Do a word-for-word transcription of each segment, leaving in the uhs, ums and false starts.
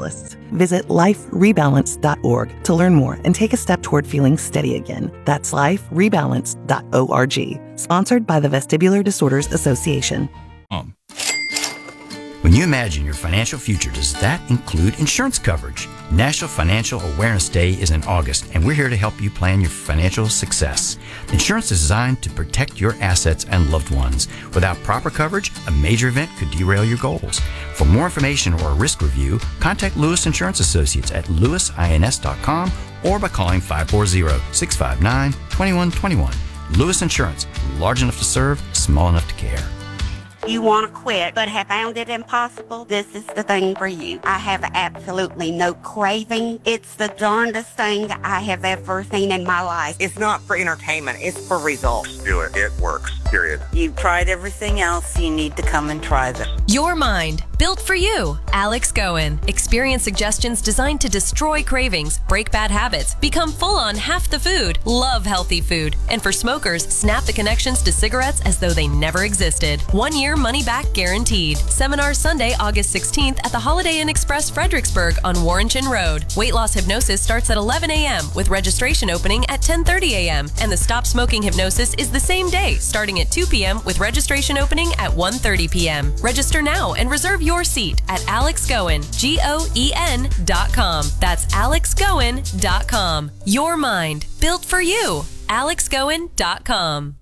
specialists. Visit life rebalance dot org to learn more and take a step toward feeling steady again. That's life rebalance dot org. Sponsored by the Vestibular Disorders Association. Um. When you imagine your financial future, does that include insurance coverage? National Financial Awareness Day is in August, and we're here to help you plan your financial success. Insurance is designed to protect your assets and loved ones. Without proper coverage, a major event could derail your goals. For more information or a risk review, contact Lewis Insurance Associates at lewis ins dot com or by calling five four zero, six five nine, two one two one. Lewis Insurance, large enough to serve, small enough to care. You want to quit but have found it impossible? This is the thing for you. I have absolutely no craving. It's the darndest thing I have ever seen in my life. It's not for entertainment. It's for results. Do it. It works. Period. You've tried everything else. You need to come and try this. Your Mind, built for you. Alex Goen. Experience suggestions designed to destroy cravings, break bad habits, become full on half the food, love healthy food, and for smokers, snap the connections to cigarettes as though they never existed. One year money back guaranteed. Seminar Sunday, August sixteenth at the Holiday Inn Express Fredericksburg on Warrenton Road. Weight loss hypnosis starts at eleven a.m. with registration opening at ten thirty a.m. And the Stop Smoking hypnosis is the same day, starting at two p.m. with registration opening at one thirty p.m. Register now and reserve your seat at Alex Goen, G O E N dot com. That's alex goen dot com. Your Mind, built for you. alex goen dot com.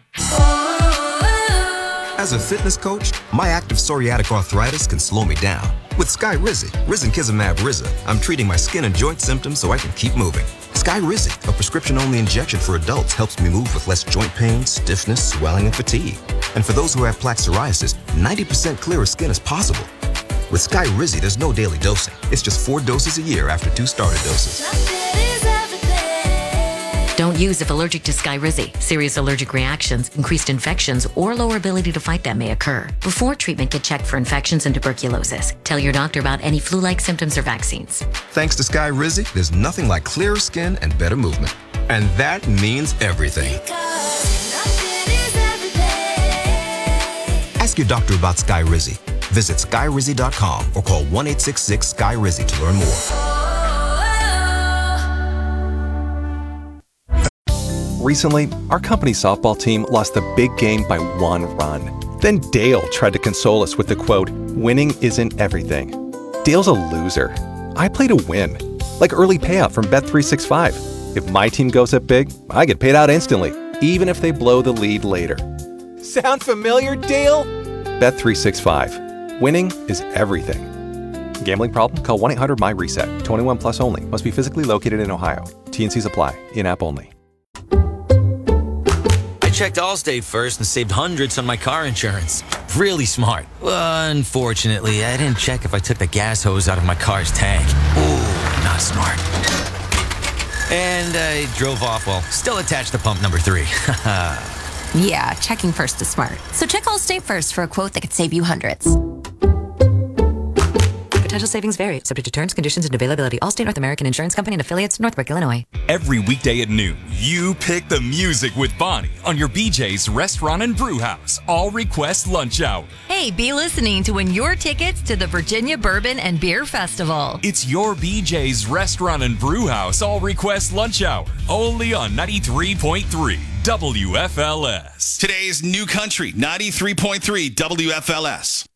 As a fitness coach, my active psoriatic arthritis can slow me down. With Skyrizi, risankizumab Riza, I'm treating my skin and joint symptoms so I can keep moving. Skyrizi, a prescription-only injection for adults, helps me move with less joint pain, stiffness, swelling, and fatigue. And for those who have plaque psoriasis, ninety percent clearer skin is possible. With Skyrizi, there's no daily dosing. It's just four doses a year after two starter doses. Don't use if allergic to Skyrizi. Serious allergic reactions, increased infections, or lower ability to fight them may occur. Before treatment, get checked for infections and tuberculosis. Tell your doctor about any flu-like symptoms or vaccines. Thanks to Skyrizi, there's nothing like clearer skin and better movement. And that means everything. Ask your doctor about Skyrizi. Visit skyrizi dot com or call one eight six six Sky Rizi to learn more. Recently, our company softball team lost the big game by one run. Then Dale tried to console us with the quote, "Winning isn't everything." Dale's a loser. I play to win, like early payout from Bet three sixty-five. If my team goes up big, I get paid out instantly, even if they blow the lead later. Sound familiar, Dale? Bet three sixty-five. Winning is everything. Gambling problem? Call one eight hundred M Y reset. twenty-one plus only. Must be physically located in Ohio. T and Cs apply. In-app only. I checked Allstate first and saved hundreds on my car insurance. Really smart. Unfortunately, I didn't check if I took the gas hose out of my car's tank. Ooh, not smart. And I drove off while still attached to pump number three. Yeah, checking first is smart. So check Allstate first for a quote that could save you hundreds. Potential savings vary, subject to terms, conditions, and availability. Allstate North American Insurance Company and affiliates, Northbrook, Illinois. Every weekday at noon, you pick the music with Bonnie on your B J's Restaurant and Brew House All Request Lunch Hour. Hey, be listening to win your tickets to the Virginia Bourbon and Beer Festival. It's your B J's Restaurant and Brew House All Request Lunch Hour, only on ninety-three point three W F L S. Today's new country, ninety-three point three W F L S.